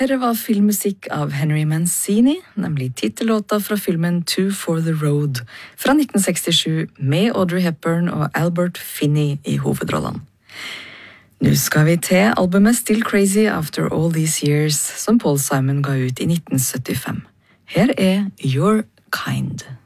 Herre var filmmusikk av Henry Mancini, nemlig titellåta fra filmen Two for the Road fra 1967 med Audrey Hepburn og Albert Finney i hovedrollene. Nå skal vi til albumet Still Crazy After All These Years som Paul Simon ga ut i 1975. Her er Your Kind.